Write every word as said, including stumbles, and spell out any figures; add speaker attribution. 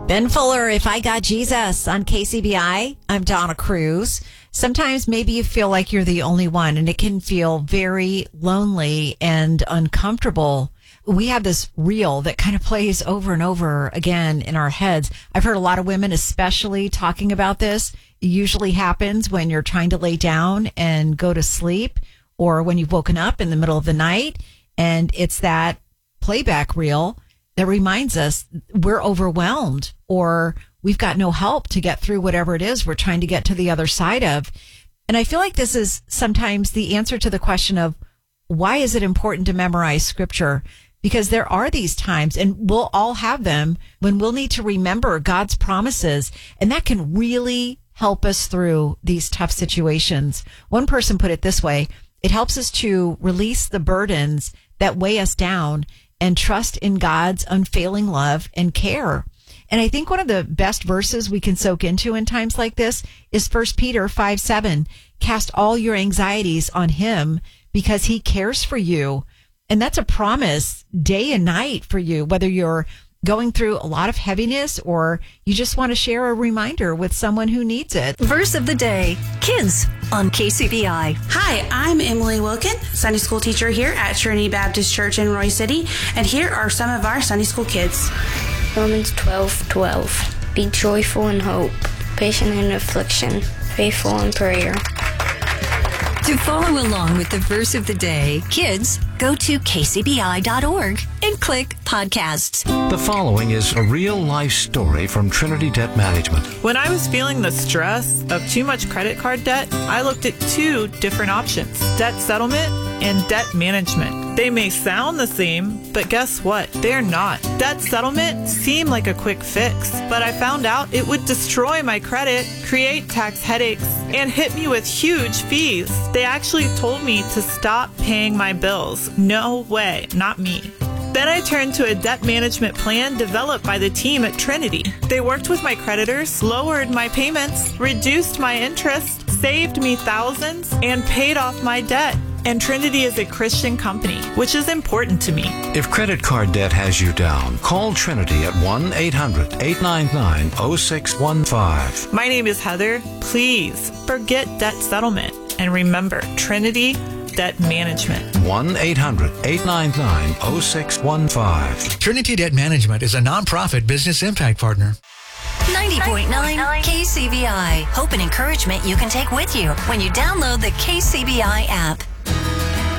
Speaker 1: Ben Fuller, If I Got Jesus on K C B I. I'm Donna Cruz. Sometimes maybe you feel like you're the only one, and it can feel very lonely and uncomfortable. We have this reel that kind of plays over and over again in our heads. I've heard a lot of women especially talking about this. It usually happens when you're trying to lay down and go to sleep, or when you've woken up in the middle of the night, and it's that playback reel that reminds us we're overwhelmed or we've got no help to get through whatever it is we're trying to get to the other side of. And I feel like this is sometimes the answer to the question of why is it important to memorize scripture? Because there are these times, and we'll all have them, when we'll need to remember God's promises, and that can really help us through these tough situations. One person put it this way: it helps us to release the burdens that weigh us down and trust in God's unfailing love and care. And I think one of the best verses we can soak into in times like this is First Peter five seven. Cast all your anxieties on him because he cares for you. And that's a promise day and night for you, whether you're going through a lot of heaviness or you just want to share a reminder with someone who needs it.
Speaker 2: Verse of the day, kids on K C B I.
Speaker 3: Hi, I'm Emily Wilkin, Sunday school teacher here at Trinity Baptist Church in Roy City, and here are some of our Sunday school kids.
Speaker 4: Romans twelve twelve. Be joyful in hope, patient in affliction, faithful in prayer.
Speaker 2: To follow along with the verse of the day, kids, go to k c b i dot org and click podcasts.
Speaker 5: The following is a real-life story from Trinity Debt Management.
Speaker 6: When I was feeling the stress of too much credit card debt, I looked at two different options: debt settlement and debt management. They may sound the same, but guess what? They're not. Debt settlement seemed like a quick fix, but I found out it would destroy my credit, create tax headaches, and hit me with huge fees. They actually told me to stop paying my bills. No way, not me. Then I turned to a debt management plan developed by the team at Trinity. They worked with my creditors, lowered my payments, reduced my interest, saved me thousands, and paid off my debt. And Trinity is a Christian company, which is important to me.
Speaker 5: If credit card debt has you down, call Trinity at one eight hundred eight nine nine oh six one five.
Speaker 6: My name is Heather. Please forget debt settlement and remember Trinity Debt Management.
Speaker 5: one eight hundred eight nine nine oh six one five.
Speaker 7: Trinity Debt Management is a nonprofit business impact partner.
Speaker 2: ninety point nine K C B I. Hope and encouragement you can take with you when you download the K C B I app.